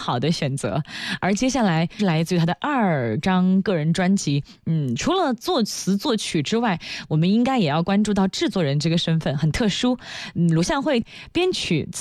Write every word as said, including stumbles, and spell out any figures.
好的选择。而接下来是来自于他的二张个人专辑，嗯，除了作词作曲之外，我们应该也要关注到制作人这个身份很特殊。嗯，卢相会编曲。